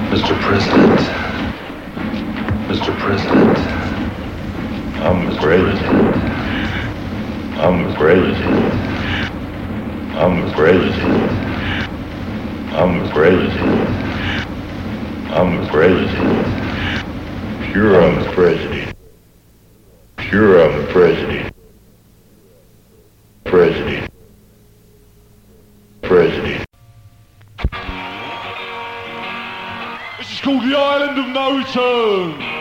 Mr. President. Mr. President. I'm the president. I'm the president. I'm the president. I'm the president. I'm the president. Sure, I'm the president. Sure, I'm the president. President. President. This is called the Island of No Return.